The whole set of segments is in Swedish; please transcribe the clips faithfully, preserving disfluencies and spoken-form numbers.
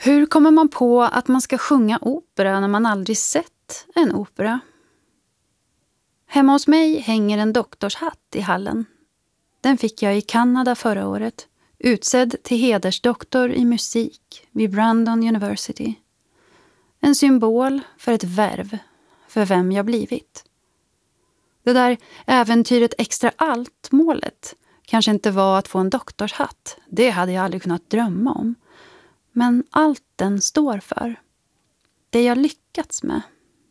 Hur kommer man på att man ska sjunga opera när man aldrig sett en opera? Hemma hos mig hänger en doktorshatt i hallen. Den fick jag i Kanada förra året, utsedd till hedersdoktor i musik vid Brandon University. En symbol för ett värv, för vem jag blivit. Det där äventyret extra allt-målet kanske inte var att få en doktorshatt. Det hade jag aldrig kunnat drömma om. Men allt den står för. Det jag lyckats med.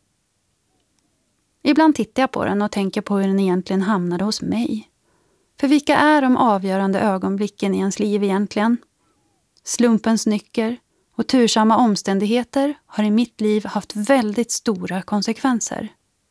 Ibland tittar jag på den och tänker på hur den egentligen hamnade hos mig. För vilka är de avgörande ögonblicken i ens liv egentligen? Slumpens nycker och tursamma omständigheter har i mitt liv haft väldigt stora konsekvenser.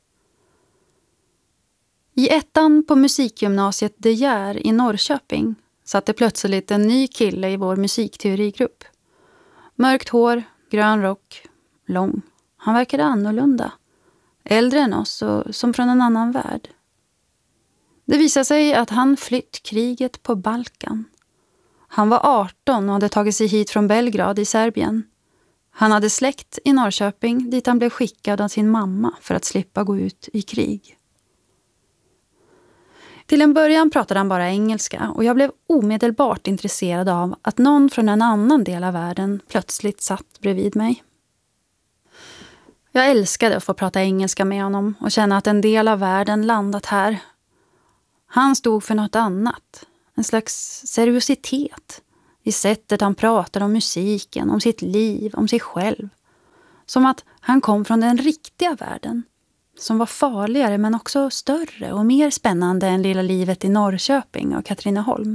I ettan på musikgymnasiet De Geer i Norrköping satt det plötsligt en ny kille i vår musikteorigrupp. Mörkt hår, grön rock, lång. Han verkade annorlunda. Äldre än oss och som från en annan värld. Det visade sig att han flytt kriget på Balkan. Han var arton och hade tagit sig hit från Belgrad i Serbien. Han hade släkt i Norrköping dit han blev skickad av sin mamma för att slippa gå ut i krig. Till en början pratade han bara engelska och jag blev omedelbart intresserad av att någon från en annan del av världen plötsligt satt bredvid mig. Jag älskade att få prata engelska med honom och känna att en del av världen landat här. Han stod för något annat, en slags seriositet i sättet han pratade om musiken, om sitt liv, om sig själv. Som att han kom från den riktiga världen. Som var farligare men också större och mer spännande än lilla livet i Norrköping och Katrineholm.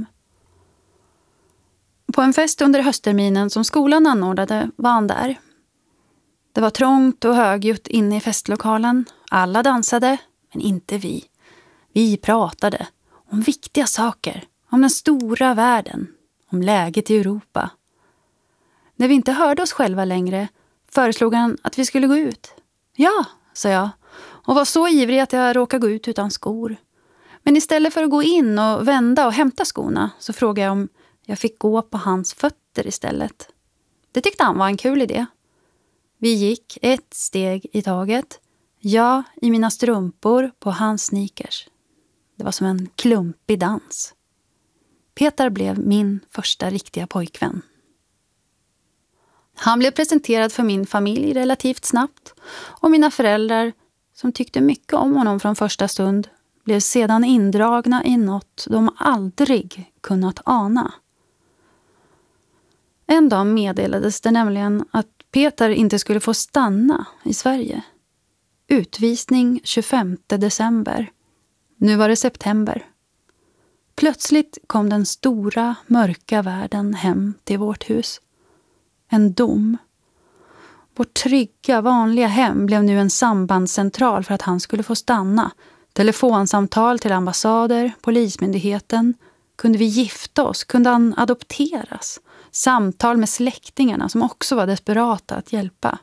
På en fest under höstterminen som skolan anordnade var han där. Det var trångt och högljutt inne i festlokalen. Alla dansade, men inte vi. Vi pratade om viktiga saker, om den stora världen, om läget i Europa. När vi inte hörde oss själva längre föreslog han att vi skulle gå ut. Ja, sa jag. Och var så ivrig att jag råkade gå ut utan skor. Men istället för att gå in och vända och hämta skorna så frågade jag om jag fick gå på hans fötter istället. Det tyckte han var en kul idé. Vi gick ett steg i taget. Jag i mina strumpor på hans sneakers. Det var som en klumpig dans. Peter blev min första riktiga pojkvän. Han blev presenterad för min familj relativt snabbt och mina föräldrar som tyckte mycket om honom från första stund blev sedan indragna i något de aldrig kunnat ana. En dag meddelades det nämligen att Peter inte skulle få stanna i Sverige. Utvisning tjugofemte december. Nu var det september. Plötsligt kom den stora, mörka världen hem till vårt hus. En dom. Vårt trygga, vanliga hem blev nu en sambandscentral för att han skulle få stanna. Telefonsamtal till ambassader, polismyndigheten. Kunde vi gifta oss? Kunde han adopteras? Samtal med släktingarna som också var desperata att hjälpa.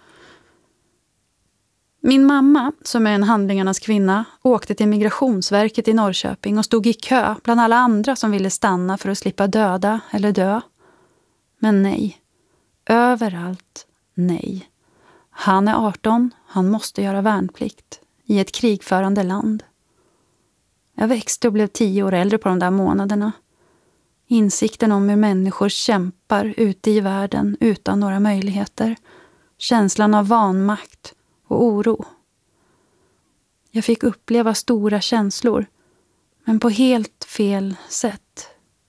Min mamma, som är en handlingarnas kvinna, åkte till Migrationsverket i Norrköping och stod i kö bland alla andra som ville stanna för att slippa döda eller dö. Men nej. Överallt nej. Han är arton, han måste göra värnplikt i ett krigförande land. Jag växte och blev tio år äldre på de där månaderna. Insikten om hur människor kämpar ute i världen utan några möjligheter. Känslan av vanmakt och oro. Jag fick uppleva stora känslor, men på helt fel sätt.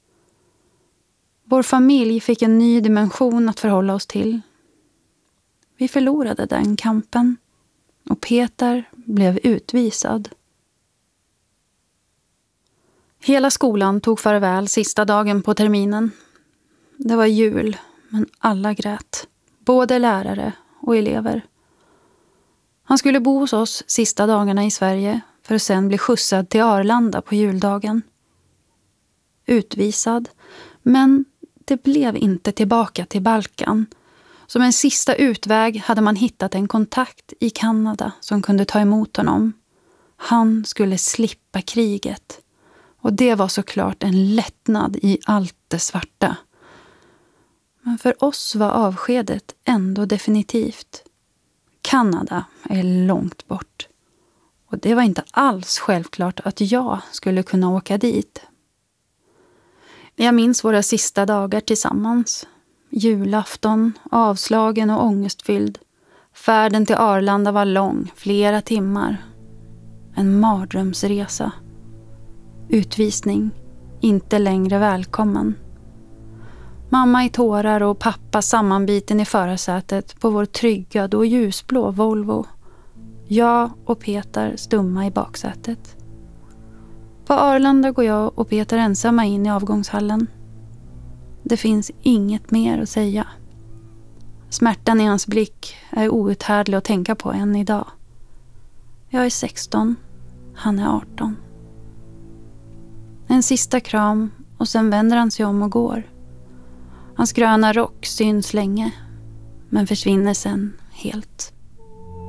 Vår familj fick en ny dimension att förhålla oss till. Vi förlorade den kampen och Peter blev utvisad. Hela skolan tog farväl sista dagen på terminen. Det var jul, men alla grät. Både lärare och elever. Han skulle bo hos oss sista dagarna i Sverige för att sen bli skjutsad till Arlanda på juldagen. Utvisad, men det blev inte tillbaka till Balkan. Som en sista utväg hade man hittat en kontakt i Kanada som kunde ta emot honom. Han skulle slippa kriget. Och det var såklart en lättnad i allt det svarta. Men för oss var avskedet ändå definitivt. Kanada är långt bort. Och det var inte alls självklart att jag skulle kunna åka dit. Jag minns våra sista dagar tillsammans. Julafton, avslagen och ångestfylld. Färden till Arlanda var lång, flera timmar. En mardrömsresa. Utvisning, inte längre välkommen. Mamma i tårar och pappa sammanbiten i förarsätet på vår trygga och ljusblå Volvo. Jag och Peter stumma i baksätet. På Arlanda går jag och Peter ensamma in i avgångshallen. Det finns inget mer att säga. Smärtan i hans blick är outhärdlig att tänka på än idag. Jag är sexton, han är arton. En sista kram och sen vänder han sig om och går. Hans gröna rock syns länge, men försvinner sen helt.